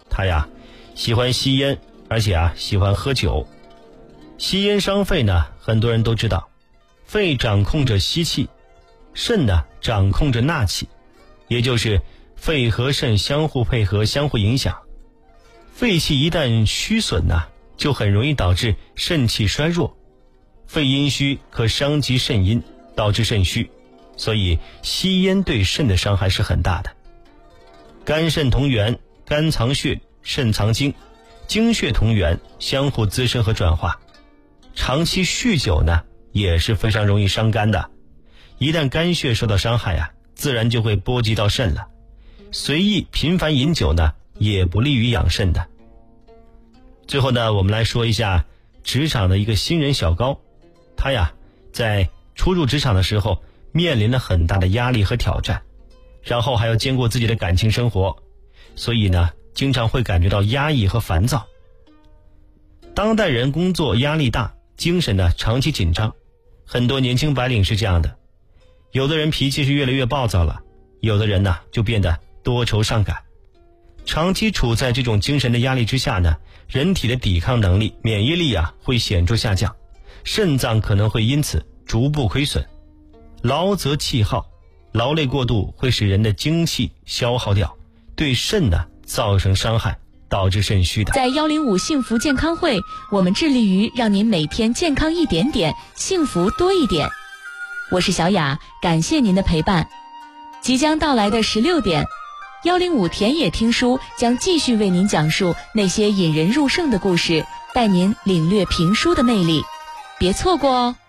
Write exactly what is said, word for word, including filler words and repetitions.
他呀喜欢吸烟，而且啊喜欢喝酒。吸烟伤肺呢，很多人都知道，肺掌控着吸气，肾呢掌控着纳气，也就是肺和肾相互配合，相互影响。肺气一旦虚损呢，就很容易导致肾气衰弱，肺阴虚可伤及肾阴，导致肾虚，所以吸烟对肾的伤害是很大的。肝肾同源，肝藏血，肾藏精，精血同源，相互滋生和转化。长期酗酒呢也是非常容易伤肝的，一旦肝血受到伤害啊，自然就会波及到肾了。随意频繁饮酒呢也不利于养肾的。最后呢，我们来说一下职场的一个新人小高，他呀在初入职场的时候面临了很大的压力和挑战，然后还要兼顾自己的感情生活，所以呢经常会感觉到压抑和烦躁。当代人工作压力大，精神呢长期紧张，很多年轻白领是这样的，有的人脾气是越来越暴躁了，有的人呢就变得多愁善感。长期处在这种精神的压力之下呢，人体的抵抗能力、免疫力啊会显著下降，肾脏可能会因此逐步亏损。劳则气耗，劳累过度会使人的精气消耗掉，对肾呢造成伤害，导致肾虚的。 在一零五幸福健康会，我们致力于让您每天健康一点点，幸福多一点。我是小雅，感谢您的陪伴。即将到来的十六点，一零五田野听书将继续为您讲述那些引人入胜的故事，带您领略评书的魅力，别错过哦。